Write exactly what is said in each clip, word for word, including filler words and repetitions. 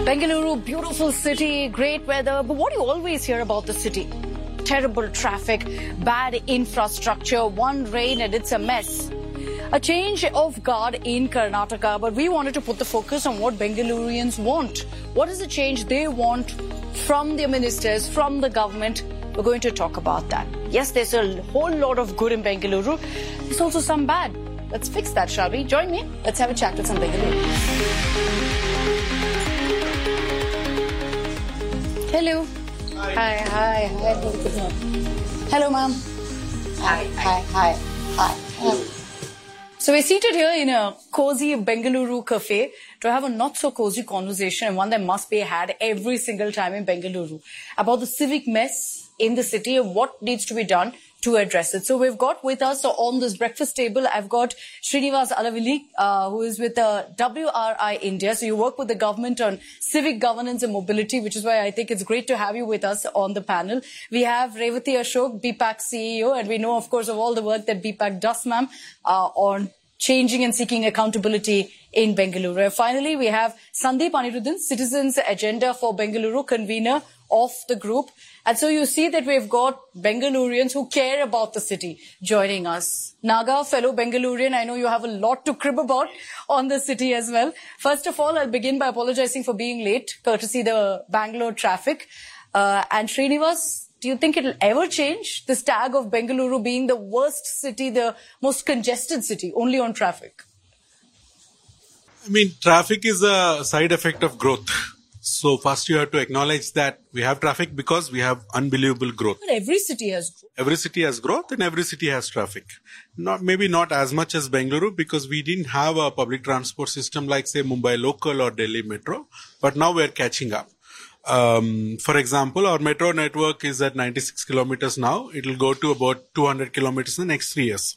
Bengaluru, beautiful city, great weather, but what do you always hear about the city? Terrible traffic, bad infrastructure, one rain and it's a mess. A change of guard in Karnataka, but we wanted to put the focus on what Bengalurians want. What is the change they want from their ministers, from the government? We're going to talk about that. Yes, there's a whole lot of good in Bengaluru. There's also some bad. Let's fix that, shall we? Join me. Let's have a chat with some Bengaluru. Hello. Hi. Hi, hi, hi. Hello, ma'am. Hi, hi, hi, hi. hi. So we're seated here in a cozy Bengaluru cafe to have a not-so-cozy conversation, and one that must be had every single time in Bengaluru, about the civic mess in the city and what needs to be done to address it. So we've got with us on this breakfast table, I've got Srinivas Alavilli, uh, who is with the W R I India. So you work with the government on civic governance and mobility, which is why I think it's great to have you with us on the panel. We have Revati Ashok, B PAC C E O, and we know, of course, of all the work that B PAC does, ma'am, uh, on changing and seeking accountability in Bengaluru. And finally, we have Sandeep Aniruddhan, Citizens Agenda for Bengaluru, convener of the group. And so you see that we've got Bengalurians who care about the city joining us. Naga, fellow Bengalurian, I know you have a lot to crib about on the city as well. First of all, I'll begin by apologizing for being late, courtesy the Bangalore traffic. Uh, and Srinivas, do you think it'll ever change, this tag of Bengaluru being the worst city, the most congested city, only on traffic? I mean, traffic is a side effect of growth. So first you have to acknowledge that we have traffic because we have unbelievable growth. But every city has growth. Every city has growth and every city has traffic. Not maybe not as much as Bengaluru because we didn't have a public transport system like, say, Mumbai Local or Delhi Metro. But now we're catching up. Um, for example, our metro network is at ninety-six kilometers now. It will go to about two hundred kilometers in the next three years.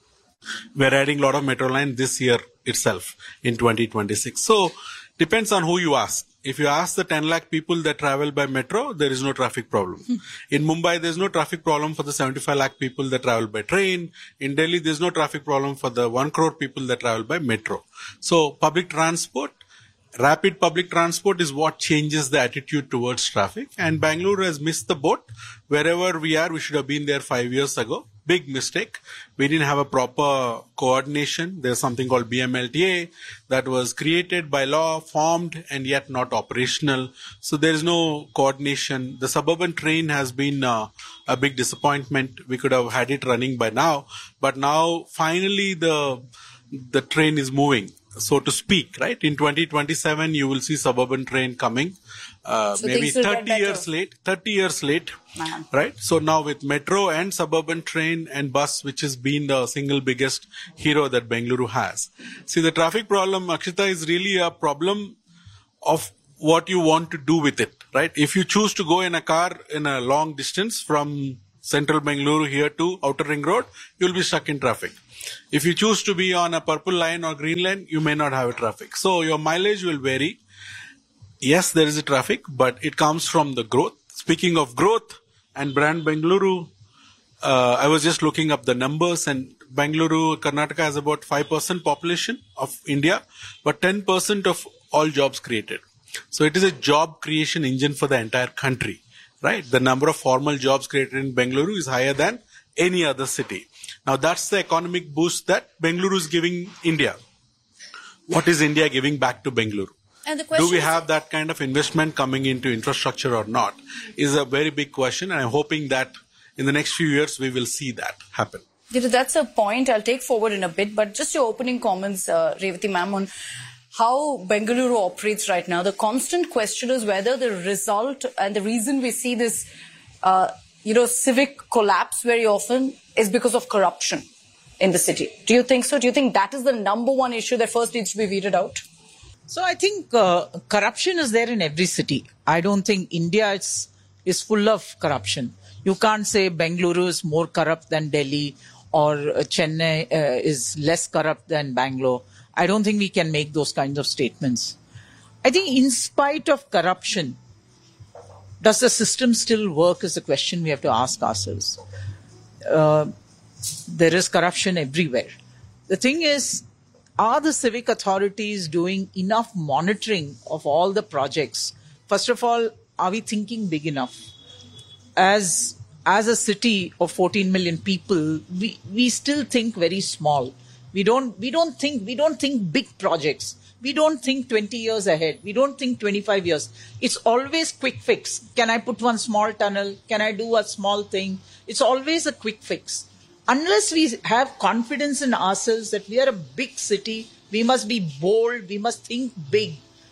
We're adding a lot of metro line this year itself in twenty twenty-six. So depends on who you ask. If you ask the ten lakh people that travel by metro, there is no traffic problem. Hmm. In Mumbai, there's no traffic problem for the seventy-five lakh people that travel by train. In Delhi, there's no traffic problem for the one crore people that travel by metro. So public transport, rapid public transport is what changes the attitude towards traffic. And Bangalore has missed the boat. Wherever we are, we should have been there five years ago. Big mistake. We didn't have a proper coordination. There's something called B M L T A that was created by law, formed, and yet not operational. So there is no coordination. The suburban train has been uh, a big disappointment. We could have had it running by now. But now, finally, the the train is moving, so to speak, right? In twenty twenty-seven, you will see suburban train coming. Uh, so maybe thirty years late, thirty years late, Man. right? So now with metro and suburban train and bus, which has been the single biggest hero that Bengaluru has. See, the traffic problem, Akshita, is really a problem of what you want to do with it, right? If you choose to go in a car in a long distance from central Bengaluru here to Outer Ring Road, you'll be stuck in traffic. If you choose to be on a purple line or green line, you may not have a traffic. So your mileage will vary. Yes, there is a traffic, but it comes from the growth. Speaking of growth and brand Bengaluru, uh, I was just looking up the numbers, and Bengaluru, Karnataka has about five percent population of India, but ten percent of all jobs created. So it is a job creation engine for the entire country, right? The number of formal jobs created in Bengaluru is higher than any other city. Now that's the economic boost that Bengaluru is giving India. What is India giving back to Bengaluru? And the question Do we have that kind of investment coming into infrastructure or not is a very big question. And I'm hoping that in the next few years, we will see that happen. That's a point I'll take forward in a bit. But just your opening comments, uh, Revati ma'am, on how Bengaluru operates right now. The constant question is whether the result and the reason we see this, uh, you know, civic collapse very often is because of corruption in the city. Do you think so? Do you think that is the number one issue that first needs to be weeded out? So I think uh, corruption is there in every city. I don't think India is, is full of corruption. You can't say Bengaluru is more corrupt than Delhi or uh, Chennai uh, is less corrupt than Bangalore. I don't think we can make those kinds of statements. I think in spite of corruption, does the system still work is a question we have to ask ourselves. Uh, there is corruption everywhere. The thing is, are the civic authorities doing enough monitoring of all the projects? First of all, are we thinking big enough? As as a city of fourteen million people, we, we still think very small. We don't we don't think we don't think big projects. We don't think twenty years ahead. We don't think twenty-five years. It's always quick fix. Can I put one small tunnel? Can I do a small thing? It's always a quick fix. Unless we have confidence in ourselves that we are a big city, we must be bold, we must think big,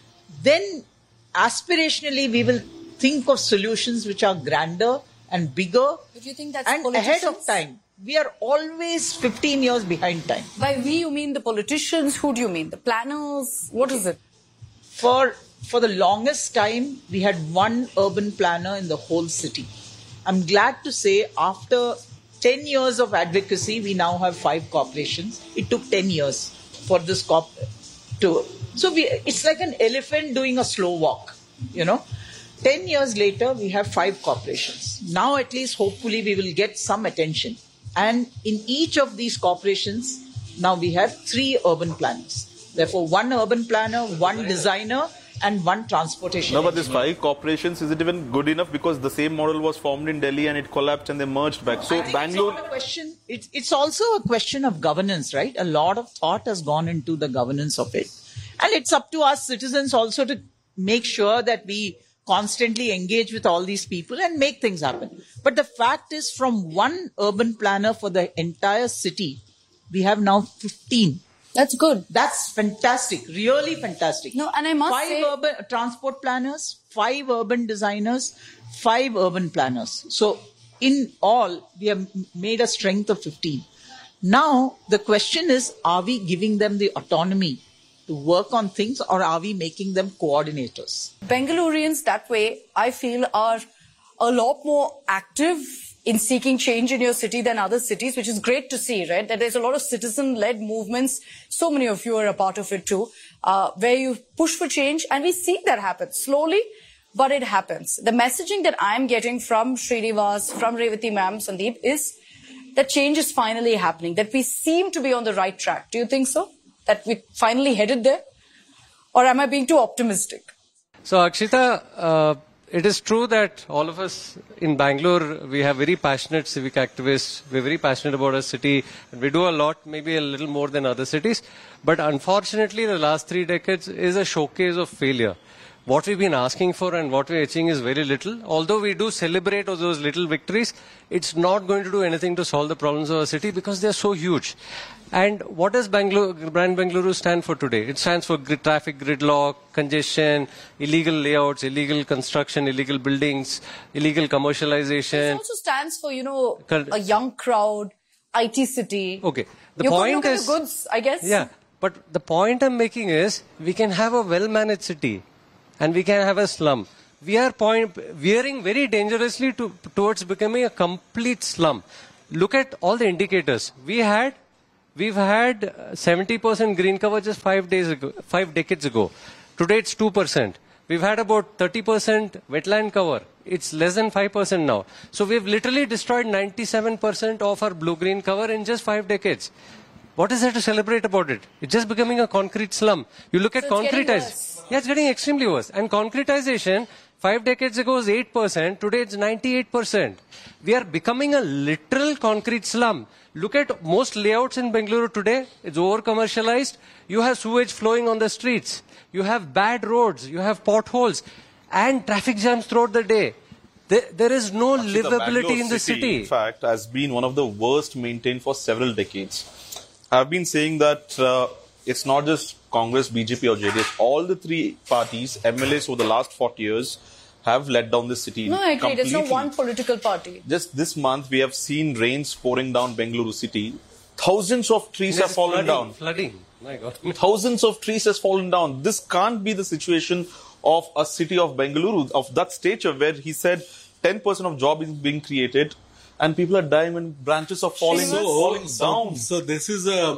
then aspirationally we will think of solutions which are grander and bigger But you think that's and ahead of time. We are always fifteen years behind time. By we, you mean the politicians? Who do you mean? The planners? What is it? For, for the longest time, we had one urban planner in the whole city. I'm glad to say after ten years of advocacy, we now have five corporations. It took ten years for this corp to... So we, it's like an elephant doing a slow walk, you know. ten years later, we have five corporations. Now at least, hopefully, we will get some attention. And in each of these corporations, now we have three urban planners. Therefore, one urban planner, one designer, and one transportation No, but engineer. these five corporations, is it even good enough? Because the same model was formed in Delhi and it collapsed and they merged back. So I think Bangalore... It's, not a question, it's, it's also a question of governance, right? A lot of thought has gone into the governance of it. And it's up to us citizens also to make sure that we constantly engage with all these people and make things happen. But the fact is, from one urban planner for the entire city, we have now fifteen. That's good. That's fantastic, really fantastic. No, and I must five say- urban transport planners, five urban designers, five urban planners. So in all, we have made a strength of fifteen. Now, the question is, are we giving them the autonomy to work on things, or are we making them coordinators? Bengalurians that way, I feel, are a lot more active in seeking change in your city than other cities, which is great to see, right? That there's a lot of citizen-led movements. So many of you are a part of it too, uh, where you push for change, and we see that happen slowly, but it happens. The messaging that I'm getting from Srinivas, from Revati ma'am, Sandeep, is that change is finally happening, that we seem to be on the right track. Do you think so? That we finally headed there? Or am I being too optimistic? So, Akshita, uh, it is true that all of us in Bangalore, we have very passionate civic activists. We're very passionate about our city. And we do a lot, maybe a little more than other cities. But unfortunately, the last three decades is a showcase of failure. What we've been asking for and what we're achieving is very little. Although we do celebrate all those little victories, it's not going to do anything to solve the problems of our city because they're so huge. And what does Bangalore, Brand Bengaluru stand for today? It stands for grid, traffic gridlock, congestion, illegal layouts, illegal construction, illegal buildings, illegal commercialization. It also stands for, you know, Cor- a young crowd, I T city. Okay. The you point could look is, at the goods, I guess. Yeah. But the point I'm making is, we can have a well-managed city and we can have a slum. We are point, veering very dangerously to, towards becoming a complete slum. Look at all the indicators. We had We've had seventy percent green cover just five days ago, five decades ago. Today it's two percent. We've had about thirty percent wetland cover. It's less than five percent now. So we've literally destroyed ninety-seven percent of our blue-green cover in just five decades. What is there to celebrate about it? It's just becoming a concrete slum. You look at So it's getting concretization. worse. Yeah, it's getting extremely worse. And concretization, five decades ago was eight percent. Today it's ninety-eight percent. We are becoming a literal concrete slum. Look at most layouts in Bengaluru today. It's over-commercialized. You have sewage flowing on the streets. You have bad roads. You have potholes. And traffic jams throughout the day. There, there is no Actually, the livability Bangalore in the city. In fact, has been one of the worst maintained for several decades. I've been saying that uh, it's not just Congress, B J P or J D S. All the three parties, M L As over the last forty years, have let down the city No, I agree. completely. There's no one political party. Just this month, we have seen rains pouring down Bengaluru city. Thousands of trees have There's fallen flooding, down. Flooding. My God. Thousands of trees has fallen down. This can't be the situation of a city of Bengaluru, of that stature, where he said ten percent of job is being created and people are dying when branches are falling, So, falling so, down. so this is a,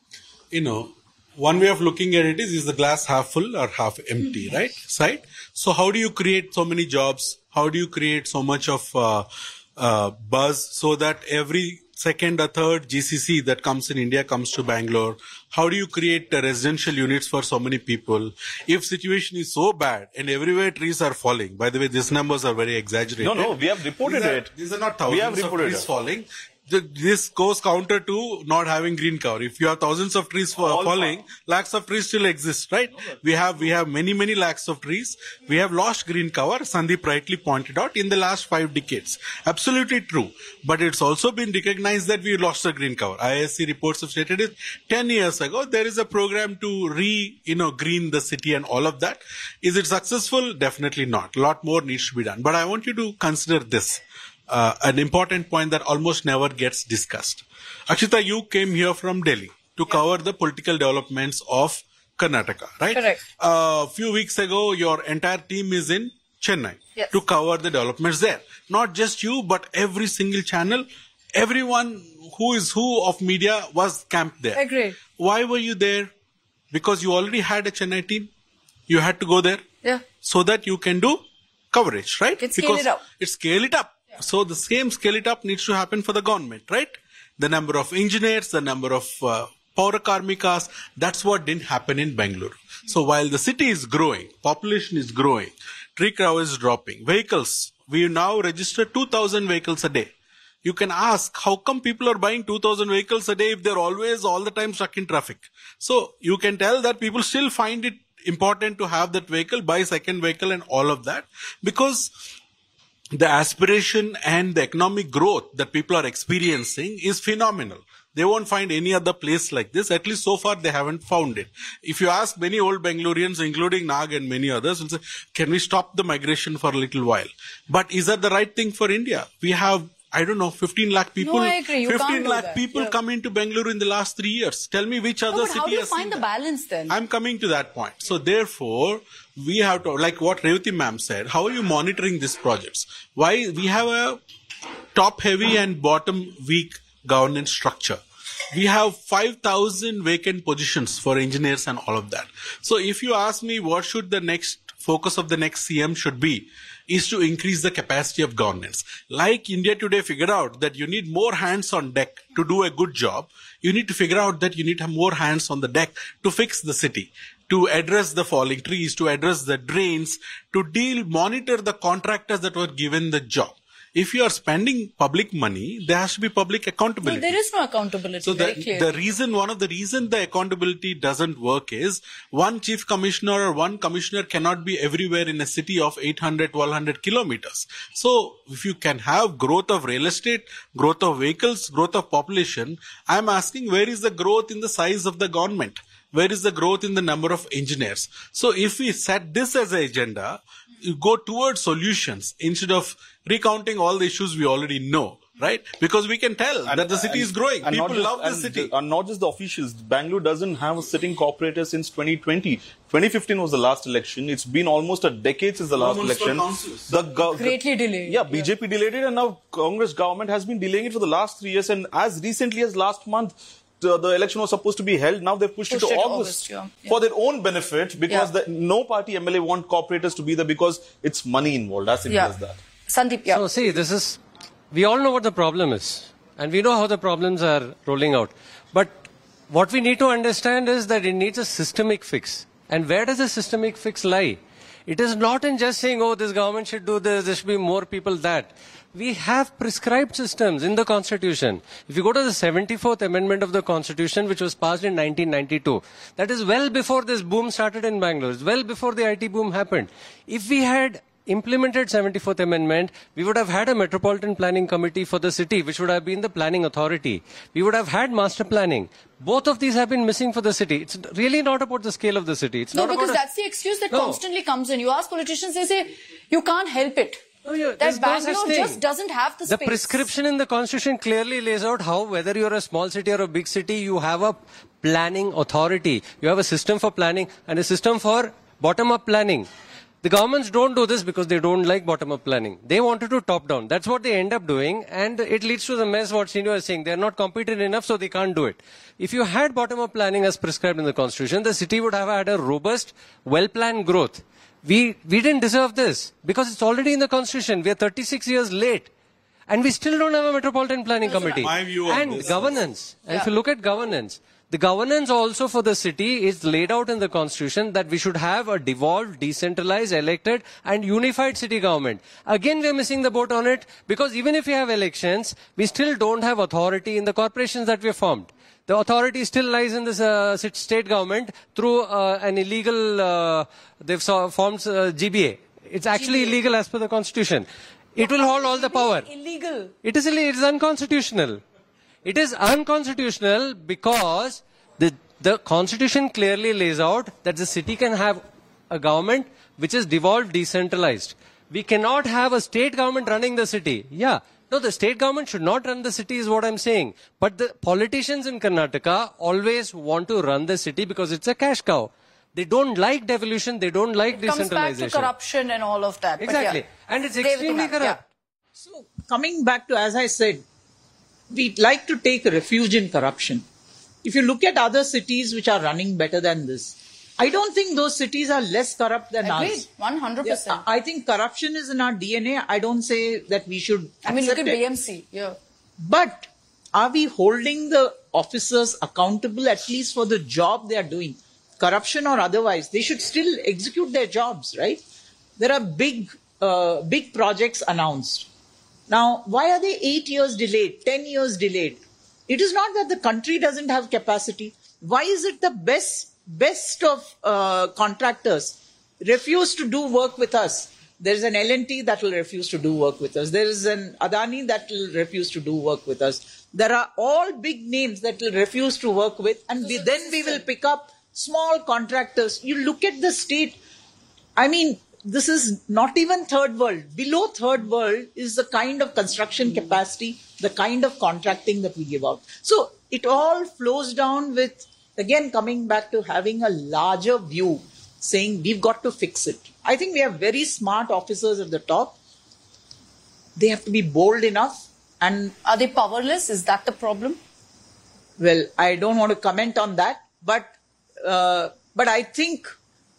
you know, one way of looking at it is, is the glass half full or half empty, right? Side. So how do you create so many jobs? How do you create so much of uh, uh, buzz so that every second or third G C C that comes in India comes to Bangalore? How do you create uh, residential units for so many people? If situation is so bad and everywhere trees are falling, by the way, these numbers are very exaggerated. No, no, we have reported these are, it. These are not We have thousands of reported trees it. falling. The, this goes counter to not having green cover. If you have thousands of trees fa- All falling, lakhs of trees still exist, right? We have we have many many lakhs of trees. We have lost green cover. Sandeep rightly pointed out in the last five decades. Absolutely true. But it's also been recognized that we lost the green cover. I I S C reports have stated it ten years ago. There is a program to re you know green the city and all of that. Is it successful? Definitely not. A lot more needs to be done. But I want you to consider this. Uh, an important point that almost never gets discussed. Akshita, you came here from Delhi to yeah. cover the political developments of Karnataka, right? Correct. A uh, few weeks ago, your entire team is in Chennai yes. to cover the developments there. Not just you, but every single channel, everyone who is who of media was camped there. Agreed. Why were you there? Because you already had a Chennai team. You had to go there. Yeah. So that you can do coverage, right? Can scale because it up. It scale it up. So the same scale it up needs to happen for the government, right? The number of engineers, the number of uh, Paura Karmikas, that's what didn't happen in Bangalore. So while the city is growing, population is growing, tree cover is dropping, vehicles, we now register two thousand vehicles a day. You can ask, how come people are buying two thousand vehicles a day if they're always all the time stuck in traffic? So you can tell that people still find it important to have that vehicle, buy second vehicle and all of that, because the aspiration and the economic growth that people are experiencing is phenomenal. They won't find any other place like this. At least so far they haven't found it. If you ask many old Bangaloreans, including Nag and many others, will say, can we stop the migration for a little while? But is that the right thing for India? We have, I don't know, fifteen lakh people. No, I agree. You fifteen can't do lakh that. people Yeah. come into Bangalore in the last three years. Tell me which other No, but city how do you has seen find the that? balance then? I'm coming to that point. So therefore, we have to, like what Revati ma'am said, how are you monitoring these projects? Why we have a top heavy and bottom weak governance structure. We have five thousand vacant positions for engineers and all of that. So if you ask me what should the next focus of the next C M should be, is to increase the capacity of governance. Like India today figured out that you need more hands on deck to do a good job, you need to figure out that you need to have more hands on the deck to fix the city, to address the falling trees, to address the drains, to deal, monitor the contractors that were given the job. If you are spending public money, there has to be public accountability. No, there is no accountability. So very the, clear. the reason, one of the reason the accountability doesn't work is one chief commissioner or one commissioner cannot be everywhere in a city of eight hundred, twelve hundred kilometers. So if you can have growth of real estate, growth of vehicles, growth of population, I'm asking where is the growth in the size of the government? Where is the growth in the number of engineers? So if we set this as an agenda, you go towards solutions instead of recounting all the issues we already know, right? Because we can tell And- that the city and- is growing. and People not just- love the and city. the- and not just the officials. Bangalore doesn't have a sitting corporator since twenty twenty. twenty fifteen was the last election. It's been almost a decade since the last municipal election. councils. The go- Greatly delayed. Yeah, B J P delayed it, and now Congress government has been delaying it for the last three years. And as recently as last month, the, the election was supposed to be held. Now they've pushed, Pushed it to it to August, August, yeah. Yeah. for their own benefit, because Yeah. the, no party M L A want corporators to be there because it's money involved. As simple Yeah. as that. Sandeep, yeah. So see, this is, we all know what the problem is. And we know how the problems are rolling out. But what we need to understand is that it needs a systemic fix. And where does the systemic fix lie? It is not in just saying, oh, this government should do this, there should be more people that. We have prescribed systems in the Constitution. If you go to the seventy-fourth Amendment of the Constitution, which was passed in nineteen ninety-two, that is well before this boom started in Bangalore. It's well before the I T boom happened. If we had implemented seventy-fourth Amendment, we would have had a Metropolitan Planning Committee for the city, which would have been the planning authority. We would have had master planning. Both of these have been missing for the city. It's really not about the scale of the city. It's No, not because about a- that's the excuse that No. constantly comes in. You ask politicians, they say, you can't help it. Oh, yeah, there's That no such Bangalore thing. just doesn't have the, The space. prescription in the Constitution clearly lays out how, whether you're a small city or a big city, you have a planning authority. You have a system for planning and a system for bottom-up planning. The governments don't do this because they don't like bottom-up planning. They want to do top-down. That's what they end up doing, and it leads to the mess what Sinu is saying. They're not competent enough, so they can't do it. If you had bottom-up planning as prescribed in the Constitution, the city would have had a robust, well-planned growth. We, we didn't deserve this because it's already in the Constitution. We are thirty-six years late. And we still don't have a metropolitan planning committee. My view on and this governance. And Yeah. if you look at governance, the governance also for the city is laid out in the constitution that we should have a devolved, decentralized, elected and unified city government. Again, we are missing the boat on it because even if we have elections, we still don't have authority in the corporations that we have formed. The authority still lies in the uh, state government through uh, an illegal, uh, they've so, formed uh, G B A. It's actually G B A. illegal as per the constitution. It will hold all the power. Illegal. It is illegal. It is unconstitutional. It is unconstitutional because the, the constitution clearly lays out that the city can have a government which is devolved, decentralized. We cannot have a state government running the city. Yeah. No, the state government should not run the city is what I'm saying. But the politicians in Karnataka always want to run the city because it's a cash cow. They don't like devolution. They don't like It comes back decentralization. to corruption and all of that. But Exactly. yeah. And it's Everything extremely else, yeah. corrupt. So, coming back to, as I said, we like to take refuge in corruption. If you look at other cities which are running better than this, I don't think those cities are less corrupt than Agreed. ours. one hundred percent. Yeah, I think corruption is in our D N A. I don't say that we should I mean, look accept at it. B M C. Yeah. But are we holding the officers accountable at least for the job they are doing? Corruption or otherwise, they should still execute their jobs, right? There are big, uh, big projects announced. Now, why are they eight years delayed, ten years delayed? It is not that the country doesn't have capacity. Why is it the best, best of uh, contractors refuse to do work with us? There is an L and T that will refuse to do work with us. There is an Adani that will refuse to do work with us. There are all big names that will refuse to work with, and we, then we will pick up small contractors. You look at the state. I mean, this is not even third world. Below third world is the kind of construction capacity, the kind of contracting that we give out. So it all flows down with, again, coming back to having a larger view, saying we've got to fix it. I think we have very smart officers at the top. They have to be bold enough. And Are they powerless? Is that the problem? well, I don't want to comment on that, but uh, but I think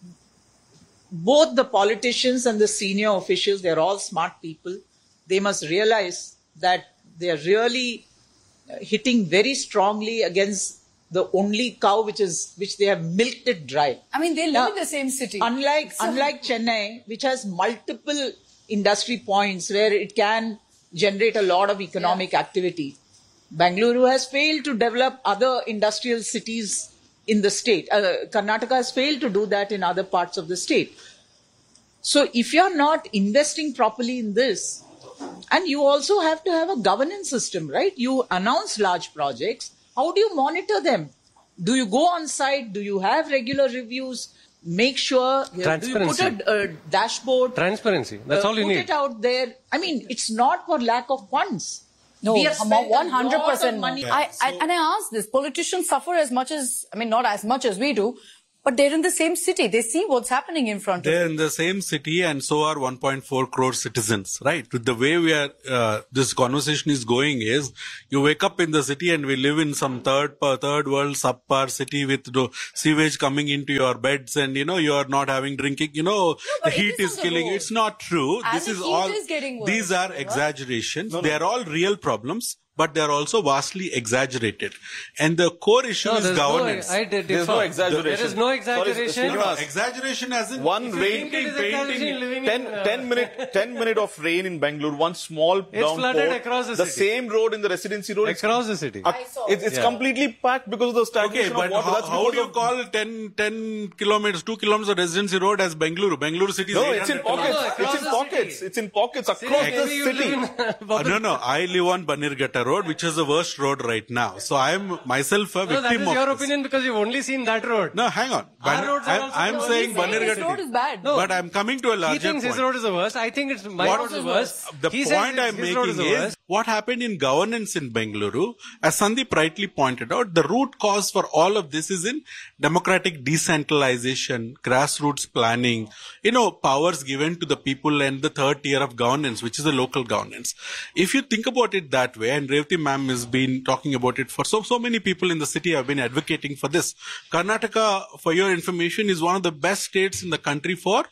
both the politicians and the senior officials, they're all smart people. They must realize that they're really hitting very strongly against the only cow which is which they have milked it dry. I mean, they live Now, in the same city. Unlike So- unlike Chennai, which has multiple industry points where it can generate a lot of economic activity, Bangalore has failed to develop other industrial cities in the state. Uh, Karnataka has failed to do that in other parts of the state. So if you're not investing properly in this, and you also have to have a governance system, right? You announce large projects. How do you monitor them? Do you go on site? Do you have regular reviews? Make sure. Do you put Transparency. a, a dashboard? Transparency. That's uh, all you put need. it out there. I mean, it's not for lack of funds. No, we have spent a one hundred lot of percent money. I, I, and I ask this, politicians suffer as much as, I mean, not as much as we do, but they're in the same city. They see what's happening in front of They're them. in the same city and so are one point four crore citizens, right? With the way we are, uh, this conversation is going is, you wake up in the city and we live in some third, uh, third world subpar city with the sewage coming into your beds and, you know, you're not having drinking, you know, the but it heat is is on the killing. road. It's not true. And this the is heat all, is getting worse, these are right? exaggerations. They are all real problems, but they are also vastly exaggerated. And the core issue No, is there's governance. No, I did There's differ. no exaggeration. There is no Sorry, exaggeration. No, no, Srinivas. exaggeration as in One If you rain, think it is exaggeration living ten, in, uh, ten minute, ten minute of rain in Bangalore, one small downpour, flooded across the city. same road in the residency road, it's- Across the city. uh, it's, it's Yeah. completely packed because of the stagnation Okay, but of water. how, That's how because do you of- call ten, ten kilometers, two kilometers of residency road as Bengaluru? Bengaluru city is No, eight it's in hundred pockets. No, across It's in the pockets. city. It's in pockets across Maybe the you city. live in- Uh, no, no, I live on Banirghata Road, which is the worst road right now. So I am myself a No, that victim is of your this. opinion because you've only seen that road. No, hang on. Our Ban- roads are I'm, also I'm closed. saying He's saying his Banirghata. road is bad. No. But I'm coming to a He larger thinks point. his road is the worst. I think it's my What- road is the worst. The He says point his- I'm his road making is the is worst. what happened in governance in Bengaluru, as Sandeep rightly pointed out, the root cause for all of this is in democratic decentralization, grassroots planning, you know, powers given to the people and the third tier of governance, which is the local governance. If you think about it that way, and Revati ma'am has been talking about it for so, so many people in the city have been advocating for this. Karnataka, for your information, is one of the best states in the country for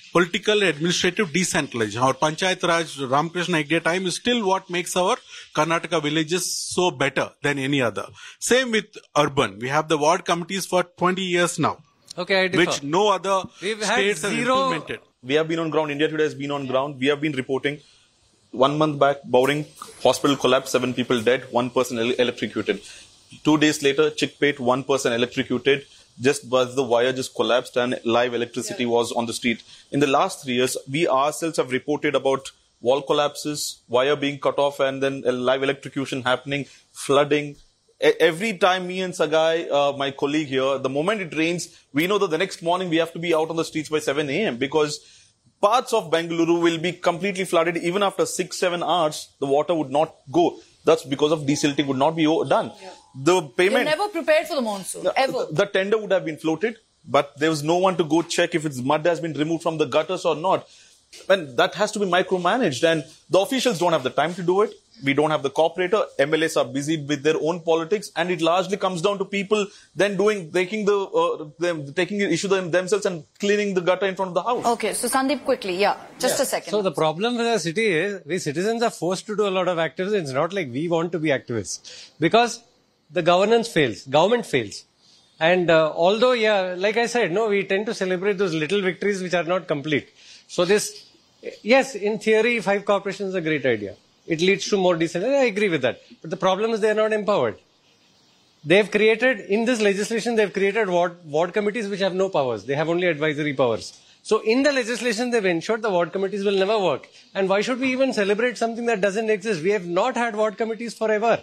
political administrative decentralization. Our Panchayat Raj Ramakrishna Hegde time is still what makes our Karnataka villages so better than any other. Same with urban. We have the ward committees for twenty years now. Okay, I differ. Which no other We've states have zero... implemented. We have been on ground. India Today has been on ground. We have been reporting. One month back, Bowring hospital collapsed, seven people dead, one person ele- electrocuted. Two days later, Chickpet, one person electrocuted. Just as the wire just collapsed and live electricity yeah. was on the street. In the last three years, we ourselves have reported about wall collapses, wire being cut off, and then a live electrocution happening, flooding. Every time me and Sagai, uh, my colleague here, the moment it rains, we know that the next morning we have to be out on the streets by seven a.m. because parts of Bengaluru will be completely flooded. Even after six, seven hours, the water would not go. That's because of desilting would not be done. Yeah. The payment... They're never prepared for the monsoon, the, ever. The, the tender would have been floated, but there was no one to go check if its mud has been removed from the gutters or not. And that has to be micromanaged, and the officials don't have the time to do it. We don't have the cooperator. M L As are busy with their own politics, and it largely comes down to people then doing, taking the, uh, them, taking the issue them, themselves and cleaning the gutter in front of the house. Okay, so Sandeep, quickly, yeah, just yeah. a second. So the problem with our city is, we citizens are forced to do a lot of activism. It's not like we want to be activists. Because the governance fails, government fails. And uh, although, yeah, like I said, no, we tend to celebrate those little victories which are not complete. So this, yes, in theory, five corporations is a great idea. It leads to more decentralization. I agree with that. But the problem is they are not empowered. They've created, in this legislation, they've created ward, ward committees which have no powers. They have only advisory powers. So in the legislation, they've ensured the ward committees will never work. And why should we even celebrate something that doesn't exist? We have not had ward committees forever.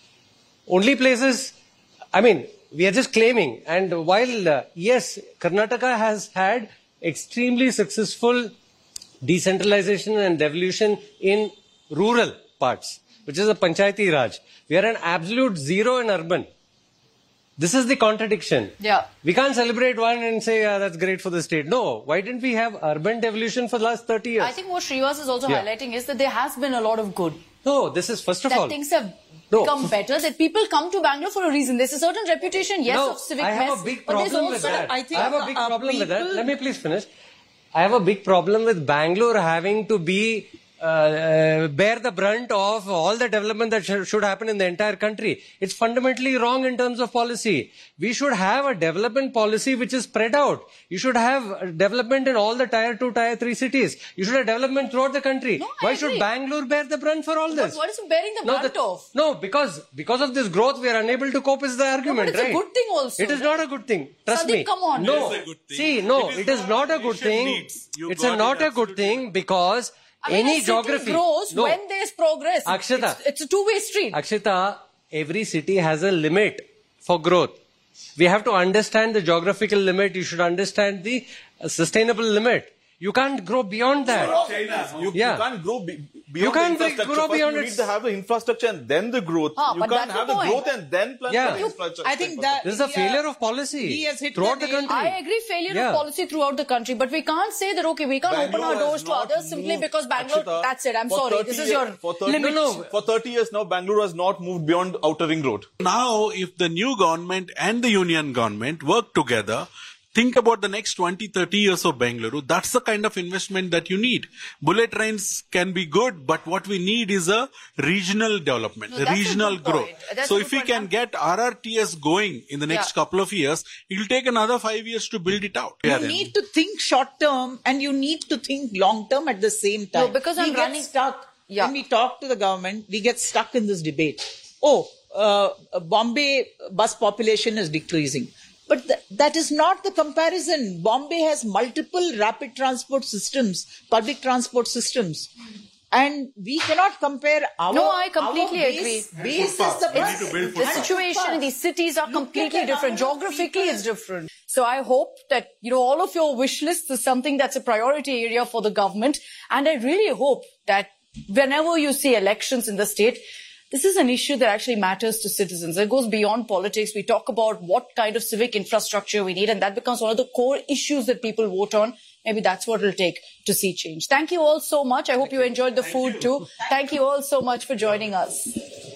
Only places, I mean, we are just claiming. And while, uh, yes, Karnataka has had extremely successful decentralization and devolution in rural parts, which is a Panchayati Raj. We are an absolute zero in urban. This is the contradiction. Yeah. We can't celebrate one and say, yeah, that's great for the state. No. Why didn't we have urban devolution for the last thirty years? I think what Srivas is also yeah. highlighting is that there has been a lot of good. No, this is first of that all. That things have no. become better, that people come to Bangalore for a reason. There's a certain reputation, yes, no, of civic I have mess. a big but there's problem with also, that. I, think I have a big uh, problem people... with that. Let me please finish. I have a big problem with Bangalore having to be Uh, uh, bear the brunt of all the development that sh- should happen in the entire country. It's fundamentally wrong in terms of policy. We should have a development policy which is spread out. You should have development in all the tier two, tier three cities. You should have development throughout the country. No, Why I should agree. Bangalore bear the brunt for all this? But what is it bearing the no, brunt the, of? No, because because of this growth we are unable to cope is the argument, no, but it's right? a good thing also. It is not a good thing. Trust Sandeep, me. come on. No. It is a good thing. See, no, it is, it is not a good thing. It's a not a good thing because I mean, any a city geography grows no. when there's progress. Akshata, it's, it's a two-way street. Akshata, every city has a limit for growth. We have to understand the geographical limit. You should understand the uh, sustainable limit. You can't grow beyond that. You, yeah. you can't grow be, beyond You can't the infrastructure. grow First, beyond you its- need to have the infrastructure and then the growth. Ah, you but can't that's have the the point. growth and then plan Yeah. for the You- infrastructure. I think that This is a yeah, failure of policy he has hit throughout the the nail. country. I agree, failure Yeah. of policy throughout the country, but we can't say that, okay, we can't Bangalore open our doors has to not others simply moved, because Bangalore, Akshita, that's it, I'm for sorry, thirty this is years- your for thirty, limit. No, no. For thirty years now, Bangalore has not moved beyond Outer Ring Road. Now, if the new government and the union government work together, think about the next twenty, thirty years of Bengaluru. That's the kind of investment that you need. Bullet trains can be good, but what we need is a regional development, No, a that's a regional good growth. point. That's So a if good we point, can ma'am. get R R T S going in the next Yeah. couple of years, it'll take another five years to build it out. You Yeah, then. need to think short term and you need to think long term at the same time. No, because we I'm get running- stuck. Yeah. When we talk to the government, we get stuck in this debate. Oh, uh, Bombay bus population is decreasing. But th- that is not the comparison. Bombay has multiple rapid transport systems, public transport systems. And we cannot compare our... No, I completely our base, agree. Base is the We bus. need to build The situation in these cities are Look completely at the different. number of Geographically, people. it's different. So I hope that, you know, all of your wish lists is something that's a priority area for the government. And I really hope that whenever you see elections in the state, this is an issue that actually matters to citizens. It goes beyond politics. We talk about what kind of civic infrastructure we need, and that becomes one of the core issues that people vote on. Maybe that's what it'll take to see change. Thank you all so much. I hope you enjoyed the food too. Thank you all so much for joining us.